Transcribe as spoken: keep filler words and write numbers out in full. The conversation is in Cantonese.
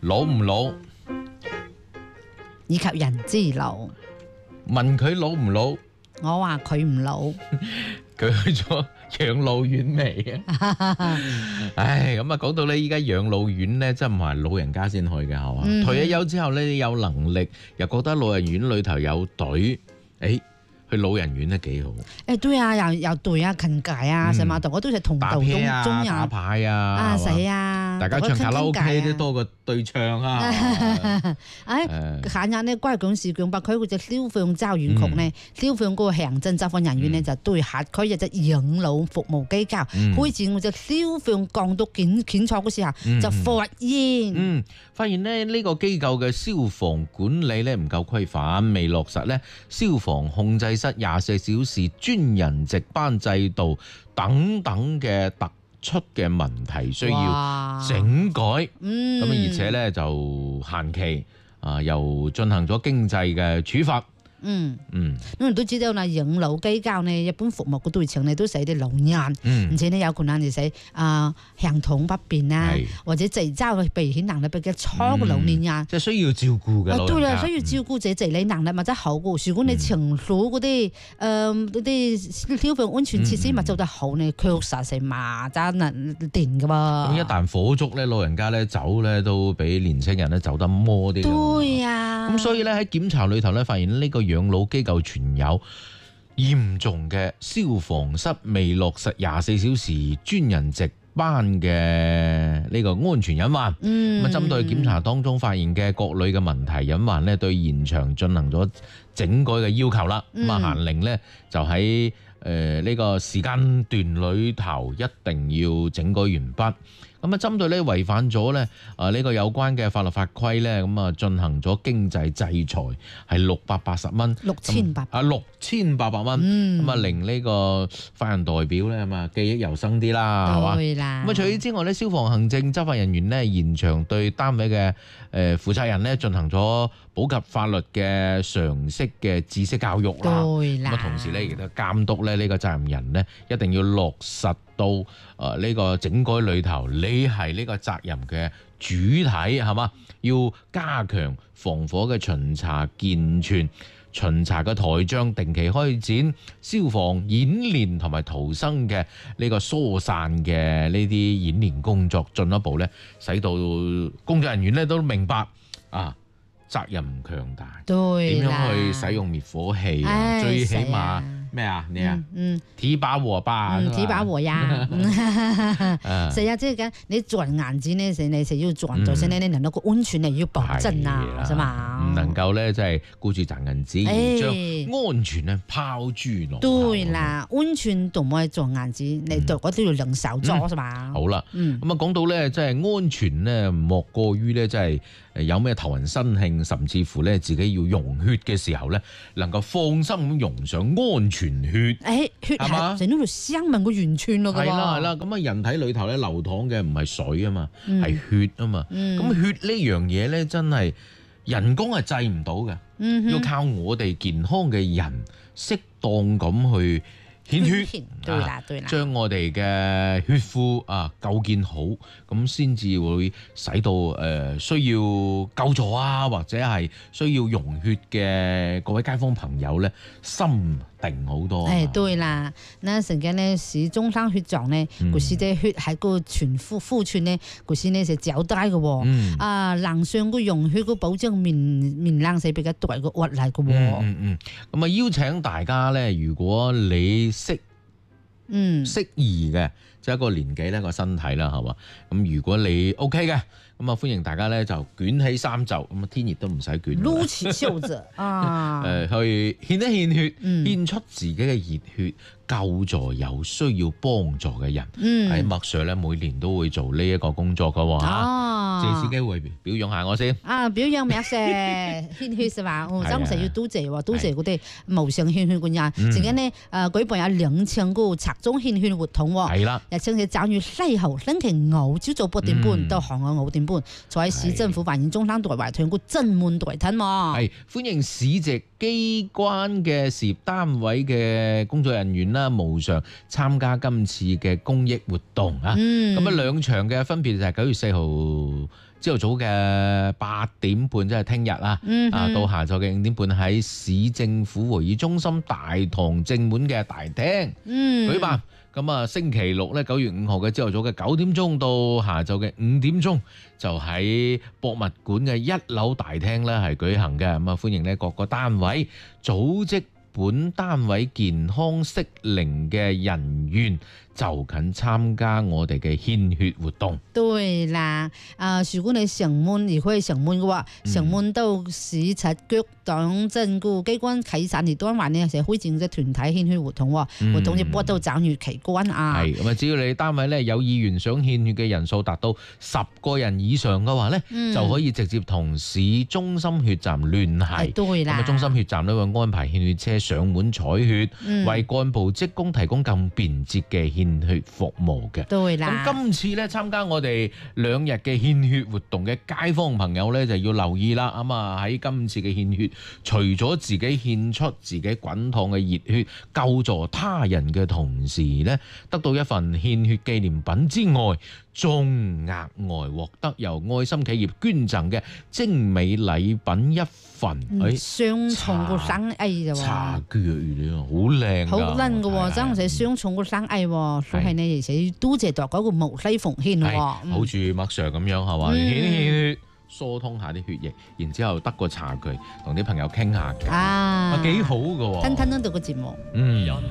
老唔老？ 以及人之老。 問佢老唔老？ 我話佢唔老， 佢去咗養老院未啊？唉，咁啊講到咧，依家養老院咧，真唔係老人家先去嘅，係嘛？ 嗯、 退咗休之後咧，你有能力又覺得老人院裏頭有隊，誒。去老人院咧幾好， 誒對啊，又又對啊，近解啊，什麼的，我都係同道中中人打牌啊， 啊死啊， 大家唱卡拉 OK 都多過對唱啊。 誒，閒日咧關於講事講白，佢嗰隻消防招院局咧，消防嗰個行政執法人員咧就對下佢有隻養老服務機構，開展嗰隻消防監督檢檢測嘅時候就發現， 嗯，發現咧呢個機構嘅消防管理咧唔夠規範，未落實咧消防控制室廿四小時專人值班制度等等嘅突出嘅問題需要整改，咁、嗯、而且咧就限期啊，又進行咗經濟嘅處罰。嗯嗯， 咁都知道啦，養老機構呢一般服務嘅對象呢都係啲老人， 嗯、 而且呢有可能就係啊行動不便啊，或者濟州嘅避險能力比較差嘅老年人， 即係需要照顧嘅老人家。 對啦，需要照顧者自理能力或者好嘅。如果你情緒嗰啲誒嗰啲消防安全設施咪做得好呢，確實係馬扎能掂㗎噃。 咁一旦火燭咧，老人家咧走咧都比年青人咧走得摩啲。 對啊。 咁所以咧喺檢查裏頭咧，發現呢個養老機構存有嚴重嘅消防室未落實廿四小時專人值班嘅呢個安全隱患。咁啊，針對檢查當中發現嘅各類嘅問題隱患咧，對現場進行咗整改嘅要求啦。咁啊、嗯，限令咧就喺誒呢個時間段裏頭一定要整改完畢。咁啊，針對咧違反咗咧啊呢個有關嘅法律法規咧，咁啊進行咗經濟制裁，係六百八十蚊， 六千八啊六千八百蚊，咁啊令呢個法人代表咧咁啊記憶猶新啲啦，係嘛？ 對啦。 咁啊除此之外咧，消防行政執法人員咧現場對單位嘅誒負責人咧進行咗普及法律嘅常識嘅知識教育啦。 對啦。 咁啊同時咧亦都監督咧呢個責任人咧一定要落實到誒呢個整改裏頭，你係呢個責任嘅主體係嘛？要加強防火嘅巡查健全，巡查嘅台章，定期開展消防演練同埋逃生嘅呢個疏散嘅呢啲演練工作，進一步咧使到工作人員咧都明白啊責任強大，點樣去使用滅火器啊？ 哎、 最起碼。咩啊？你啊？嗯，提把火吧， 提把火呀！係啊，即係咁，你做人硬件咧，你就要做人做先咧，你能夠個安全嚟要保證啊，係嘛？ 唔能夠咧，即係顧住賺銀紙，而將安全咧拋諸腦後。 對啦，安全同埋做硬件，你對我都要兩手做，係嘛？ 好啦，咁啊講到咧，即係安全咧，莫過於咧，即係誒有咩頭暈身慶，甚至乎咧自己要溶血嘅時候咧，能夠放心咁溶上安全血， 誒、欸、血係整到條生命個完全咯， 係啦係啦，咁啊人體裏頭咧流淌嘅唔係水啊嘛，係、嗯、血啊嘛，咁、嗯、血呢樣嘢咧真係人工係製唔到嘅，嗯、要靠我哋健康嘅人適當咁去獻血， 對啦對啦， 將我哋嘅血庫啊構建好，咁先至會使到誒、呃、需要救助啊，或者係需要溶血嘅各位街坊朋友咧，心定好多。 誒對啦，那成日咧是中山血狀咧，嗰時啲血喺個全庫庫存咧，嗰時咧就走低嘅喎。嗯、啊，能上個溶血個保證面面冷死比較大個壓力嘅喎。 嗯嗯，咁啊邀請大家咧，如果你適嗯適宜嘅，即係一個年紀咧個身體啦，係嘛？咁如果你 OK 嘅。咁啊，歡迎大家咧就捲起衫袖，咁啊天熱都唔使捲， 擼起袖子啊！ 誒，去獻一獻血，獻出自己嘅熱血，救助有需要幫助嘅人。喺麥 Sir 咧，每年都會做呢一個工作噶喎嚇。借此機會表揚下我先。啊， 表揚麥 Sir 獻血係嘛？我真係要多謝喎，多謝嗰啲無償獻血嘅人。陣間呢誒舉辦有兩千個集中獻血活動喎。係啦，日清嘅九月四號星期五朝早八點半到下午五點。坐喺市政府辦公中山台圍團個正門台廳嘛，係歡迎市直機關嘅事業單位嘅工作人員啦，無償參加今次嘅公益活動啊！咁啊兩場嘅分別就係九月四號朝頭早嘅八點半，即係聽日啦， 嗯、 啊到下晝嘅五點半喺市政府會議中心大堂正門嘅大廳、嗯、舉辦。咁啊，星期六咧九月五號嘅朝頭早嘅九點鐘到下晝嘅五點鐘，就喺博物館嘅一樓大廳咧係舉行嘅。咁啊，歡迎咧各個單位組織本單位健康適齡嘅人員就近參加我哋嘅獻血活動。對啦， 啊、呃，如果你上門而可以上門嘅話，上門到市察局黨政府機關啟散而當晚呢，成日開展隻團體獻血活動喎，嗯、活動要播到正月期間啊。 係咁啊，只要你單位咧有意願想獻血嘅人數達到十個人以上嘅話咧，嗯、就可以直接同市中心血站聯繫。 對啦， 咁啊，中心血站咧會安排獻血車上門採血，嗯、為幹部職工提供更便捷嘅獻血服務嘅。 對啦， 咁今次咧參加我哋兩日嘅獻血活動嘅街坊朋友咧就要留意啦。咁啊喺今次嘅獻血，除咗自己獻出自己滾燙嘅熱血救助他人嘅同時咧，得到一份獻血紀念品之外，仲額外獲得由愛心企業捐贈嘅精美禮品一份。誒， 雙重個生意啫喎， 茶具啊，好靚， 好靚嘅喎，真係雙重個生意喎，所以呢而且多謝代嗰個無私奉獻喎， 好似麥 Sir 咁樣係嘛，獻血疏通下啲血液，然之後得個茶具，同啲朋友傾下偈，啊幾好嘅喎， 吞吞到個節目， 嗯。